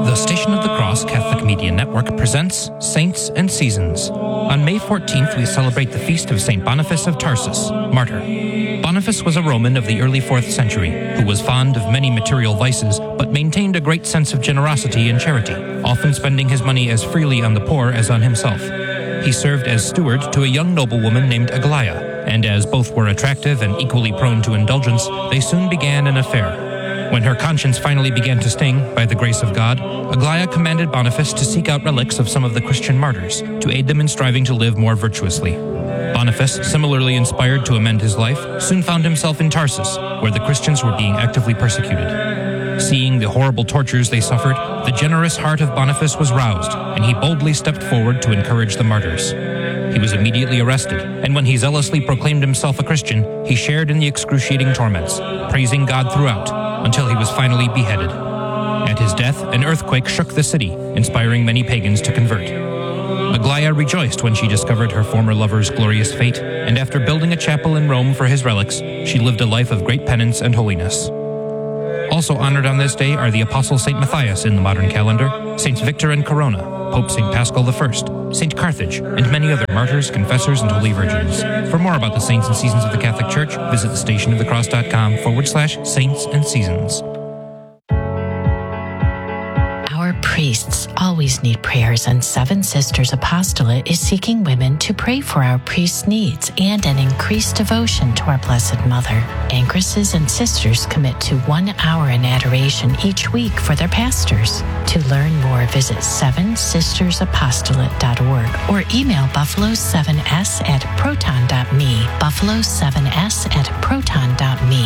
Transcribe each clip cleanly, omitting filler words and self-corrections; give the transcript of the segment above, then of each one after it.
The Station of the Cross Catholic Media Network presents Saints and Seasons. On May 14th, we celebrate the feast of St. Boniface of Tarsus, martyr. Boniface was a Roman of the early 4th century who was fond of many material vices but maintained a great sense of generosity and charity, often spending his money as freely on the poor as on himself. He served as steward to a young noblewoman named Aglaia, and as both were attractive and equally prone to indulgence, they soon began an affair. When her conscience finally began to sting, by the grace of God, Aglaia commanded Boniface to seek out relics of some of the Christian martyrs, to aid them in striving to live more virtuously. Boniface, similarly inspired to amend his life, soon found himself in Tarsus, where the Christians were being actively persecuted. Seeing the horrible tortures they suffered, the generous heart of Boniface was roused, and he boldly stepped forward to encourage the martyrs. He was immediately arrested, and when he zealously proclaimed himself a Christian, he shared in the excruciating torments, praising God throughout, until he was finally beheaded. At his death, an earthquake shook the city, inspiring many pagans to convert. Aglaia rejoiced when she discovered her former lover's glorious fate, and after building a chapel in Rome for his relics, she lived a life of great penance and holiness. Also honored on this day are the Apostle St. Matthias in the modern calendar, Saints Victor and Corona, Pope St. Paschal I, St. Carthage, and many other martyrs, confessors, and holy virgins. For more about the saints and seasons of the Catholic Church, visit thestationofthecross.com/saints and seasons. Our priests always need prayers, and Seven Sisters Apostolate is seeking women to pray for our priests' needs and an increased devotion to our Blessed Mother. Anchresses and sisters commit to 1 hour in adoration each week for their pastors. To learn more, visit sevensistersapostolate.org or email buffalo7s@proton.me, buffalo7s@proton.me.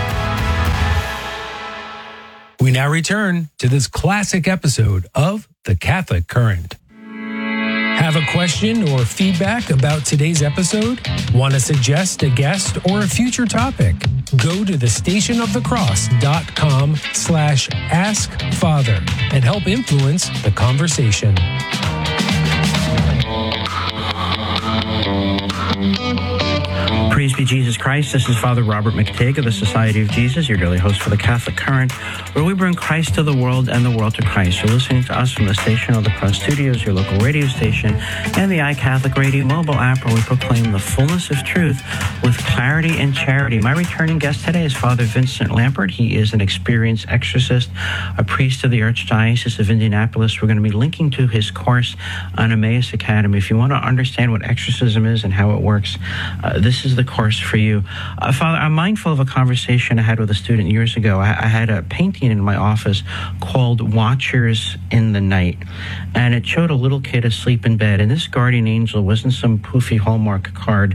We now return to this classic episode of The Catholic Current. Have a question or feedback about today's episode? Want to suggest a guest or a future topic? Go to thestationofthecross.com/askfather and help influence the conversation. Praise be Jesus Christ. This is Father Robert McTigg of the Society of Jesus, your daily host for the Catholic Current, where we bring Christ to the world and the world to Christ. You're listening to us from the Station of the Cross Studios, your local radio station, and the iCatholic Radio mobile app, where we proclaim the fullness of truth with clarity and charity. My returning guest today is Father Vincent Lampert. He is an experienced exorcist, a priest of the Archdiocese of Indianapolis. We're going to be linking to his course on Emmaus Academy. If you want to understand what exorcism is and how it works, this is the course for you. Father, I'm mindful of a conversation I had with a student years ago. I had a painting in my office called Watchers in the Night, and it showed a little kid asleep in bed, and this guardian angel wasn't some poofy Hallmark card.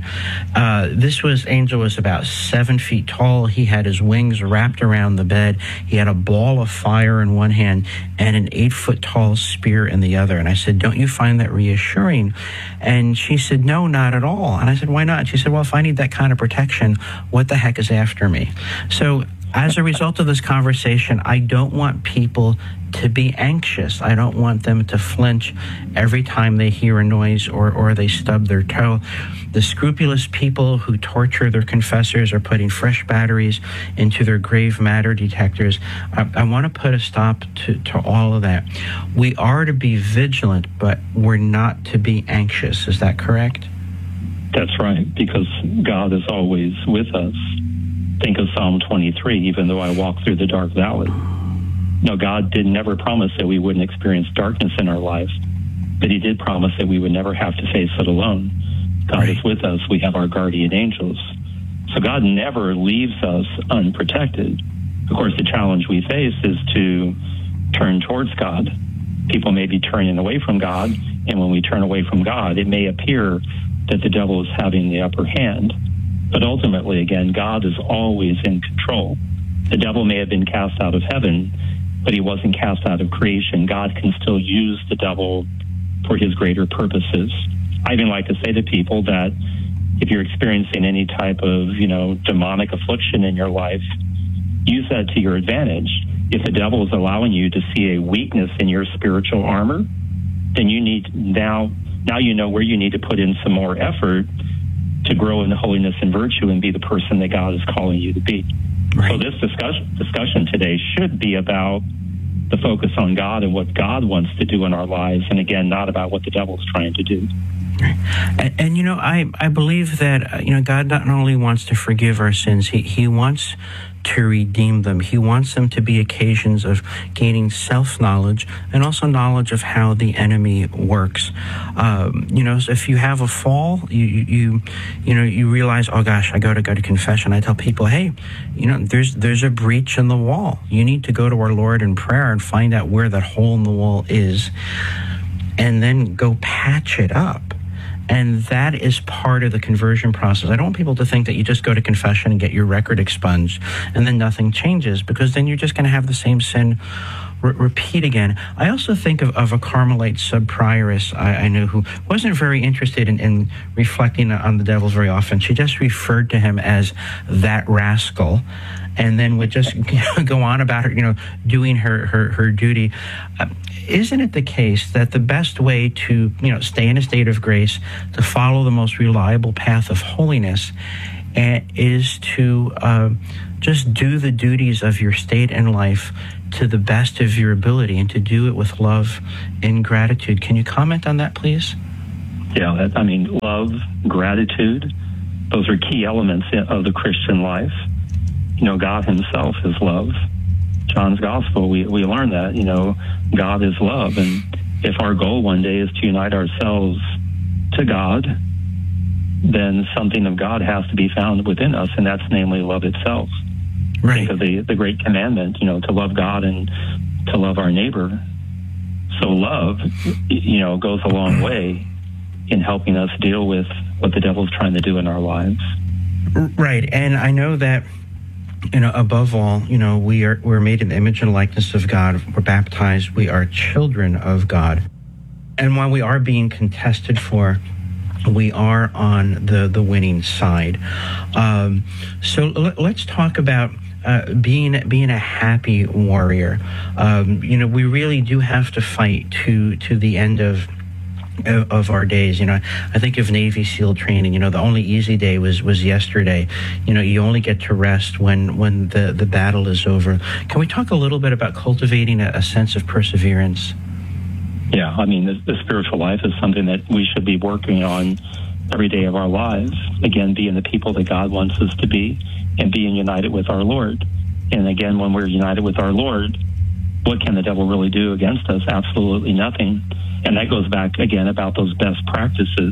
This angel was about 7 feet tall. He had his wings wrapped around the bed. He had a ball of fire in one hand and an 8-foot tall spear in the other. And I said, don't you find that reassuring? And she said, no, not at all. And I said, why not? She said, well, if I need that kind of protection, what the heck is after me? So as a result of this conversation, I don't want people to be anxious. I don't want them to flinch every time they hear a noise or they stub their toe. The scrupulous people who torture their confessors are putting fresh batteries into their grave matter detectors. I want to put a stop to all of that. We are to be vigilant, but we're not to be anxious. Is that correct? That's right, because God is always with us. Think of Psalm 23, even though I walk through the dark valley. No, God did never promise that we wouldn't experience darkness in our life, but he did promise that we would never have to face it alone. God is with us. We have our guardian angels. So God never leaves us unprotected. Of course, the challenge we face is to turn towards God. People may be turning away from God, and when we turn away from God, it may appear that the devil is having the upper hand. But ultimately, again, God is always in control. The devil may have been cast out of heaven, but he wasn't cast out of creation. God can still use the devil for his greater purposes. I even like to say to people that if you're experiencing any type of, demonic affliction in your life, use that to your advantage. If the devil is allowing you to see a weakness in your spiritual armor, then you need now you know where you need to put in some more effort to grow in holiness and virtue and be the person that God is calling you to be. Right. So this discussion today should be about to focus on God and what God wants to do in our lives, and again, not about what the devil's trying to do. And I believe that, God not only wants to forgive our sins, he wants to redeem them. He wants them to be occasions of gaining self-knowledge and also knowledge of how the enemy works. So if you have a fall, you realize, oh gosh, I got to go to confession. I tell people, hey, there's a breach in the wall. You need to go to our Lord in prayer and find out where that hole in the wall is, and then go patch it up. And that is part of the conversion process. I don't want people to think that you just go to confession and get your record expunged and then nothing changes, because then you're just going to have the same sin repeat again. I also think of a Carmelite sub-prioress I knew who wasn't very interested in reflecting on the devil very often. She just referred to him as that rascal, and then would just go on about her, doing her duty. Isn't it the case that the best way to, stay in a state of grace, to follow the most reliable path of holiness, is to just do the duties of your state in life to the best of your ability, and to do it with love and gratitude? Can you comment on that, please? Yeah, love, gratitude, those are key elements of the Christian life. God himself is love. John's Gospel, we learn that, God is love. And if our goal one day is to unite ourselves to God, then something of God has to be found within us, and that's namely love itself. Right. Think of the great commandment, to love God and to love our neighbor. So love, goes a long way in helping us deal with what the devil's trying to do in our lives. Right. And I know that, above all, we're made in the image and likeness of God. We're baptized. We are children of God. And while we are being contested for, we are on the winning side. So let's talk about being a happy warrior. We really do have to fight to the end of our days. I think of Navy SEAL training. The only easy day was yesterday. You only get to rest when the battle is over. Can we talk a little bit about cultivating a sense of perseverance? Yeah, the spiritual life is something that we should be working on every day of our lives. Again, being the people that God wants us to be, and being united with our Lord. And again, when we're united with our Lord, what can the devil really do against us? Absolutely nothing. And that goes back, again, about those best practices.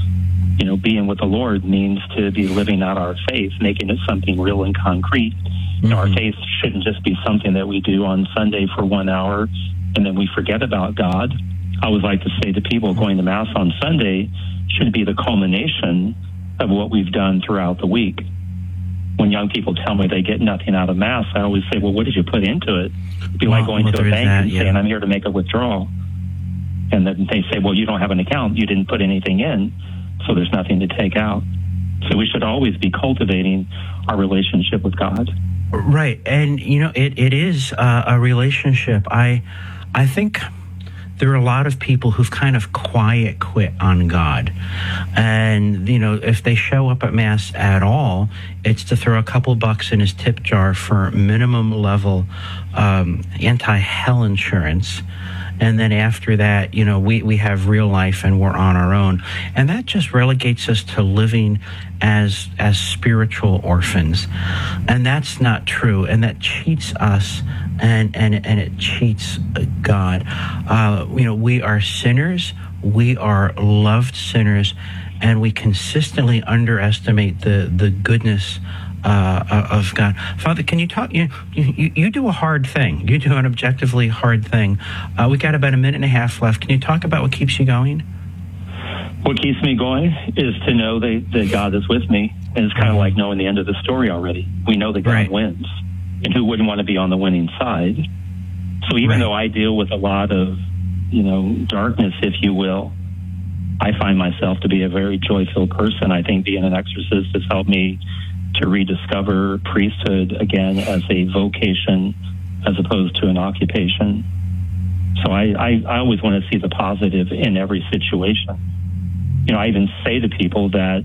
Being with the Lord means to be living out our faith, making it something real and concrete. Mm-hmm. Our faith shouldn't just be something that we do on Sunday for 1 hour and then we forget about God. I always like to say to people, going to Mass on Sunday should be the culmination of what we've done throughout the week. When young people tell me they get nothing out of Mass, I always say, well, what did you put into it? It'd be like going to a bank and saying, I'm here to make a withdrawal. And then they say, well, you don't have an account. You didn't put anything in, so there's nothing to take out. So we should always be cultivating our relationship with God. Right. And, it is a relationship. I think there are a lot of people who've kind of quiet quit on God. And, if they show up at Mass at all, it's to throw a couple bucks in his tip jar for minimum level anti-hell insurance. And then after that, we have real life and we're on our own. And that just relegates us to living as spiritual orphans. And that's not true. And that cheats us and it cheats God. We are sinners. We are loved sinners. And we consistently underestimate the goodness of God. Father, can you talk? You do a hard thing. You do an objectively hard thing. We got about a minute and a half left. Can you talk about what keeps you going? What keeps me going is to know that God is with me. And it's kind of like knowing the end of the story already. We know that God wins. And who wouldn't want to be on the winning side? So even though I deal with a lot of, darkness, if you will, I find myself to be a very joy-filled person. I think being an exorcist has helped me to rediscover priesthood again as a vocation as opposed to an occupation. So I always want to see the positive in every situation. I even say to people that,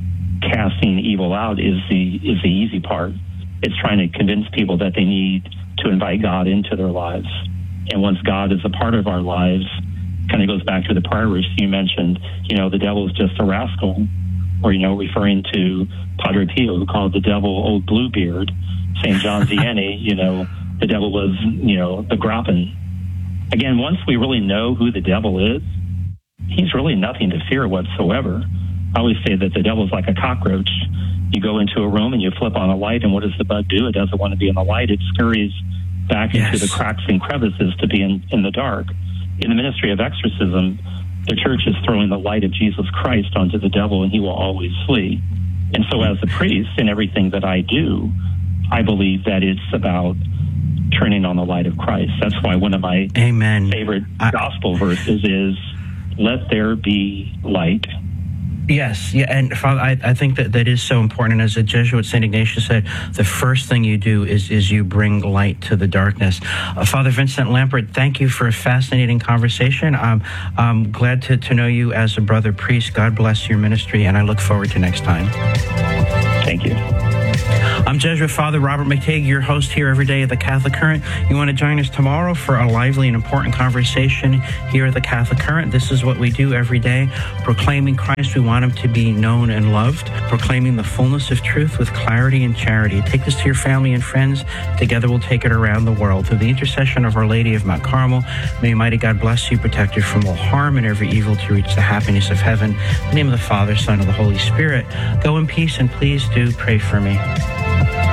casting evil out is the easy part. It's trying to convince people that they need to invite God into their lives. And once God is a part of our lives, kind of goes back to the prior verse you mentioned, the devil is just a rascal, or, referring to Padre Pio, who called the devil Old Bluebeard. St. John Vianney, the devil was, the Grappen. Again, once we really know who the devil is, he's really nothing to fear whatsoever. I always say that the devil's like a cockroach. You go into a room and you flip on a light, and what does the bug do? It doesn't want to be in the light. It scurries back into the cracks and crevices to be in the dark. In the ministry of exorcism, the church is throwing the light of Jesus Christ onto the devil, and he will always flee. And so as a priest, in everything that I do, I believe that it's about turning on the light of Christ. That's why one of my favorite gospel verses is, "Let there be light." Yes, yeah, and Father, I think that is so important. And as a Jesuit, St. Ignatius said, the first thing you do is you bring light to the darkness. Father Vincent Lampert, thank you for a fascinating conversation. I'm glad to know you as a brother priest. God bless your ministry, and I look forward to next time. Thank you. I'm Jesuit Father Robert McTeigue, your host here every day at the Catholic Current. You want to join us tomorrow for a lively and important conversation here at the Catholic Current. This is what we do every day, proclaiming Christ. We want him to be known and loved, proclaiming the fullness of truth with clarity and charity. Take this to your family and friends. Together we'll take it around the world. Through the intercession of Our Lady of Mount Carmel, may Almighty God bless you, protect you from all harm and every evil to reach the happiness of heaven. In the name of the Father, Son, and the Holy Spirit, go in peace, and please do pray for me.